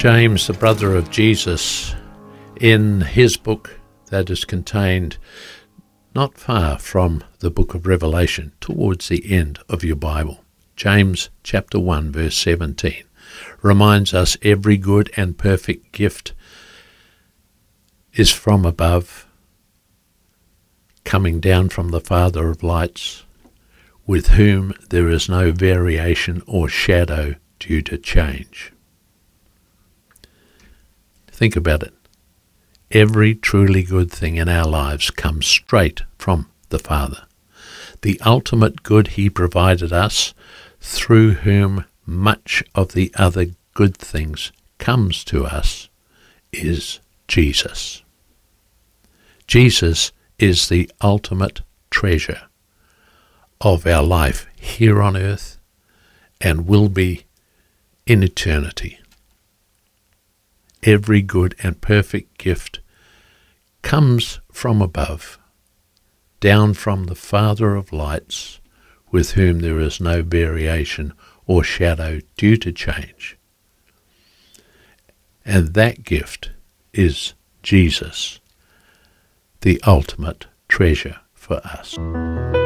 James, the brother of Jesus, in his book that is contained not far from the book of Revelation, towards the end of your Bible, James chapter 1 verse 17, reminds us every good and perfect gift is from above, coming down from the Father of lights, with whom there is no variation or shadow due to change. Think about it. Every truly good thing in our lives comes straight from the Father. The ultimate good he provided us, through whom much of the other good things comes to us, is Jesus. Jesus is the ultimate treasure of our life here on earth and will be in eternity. Every good and perfect gift comes from above, down from the Father of lights, with whom there is no variation or shadow due to change. And that gift is Jesus, the ultimate treasure for us.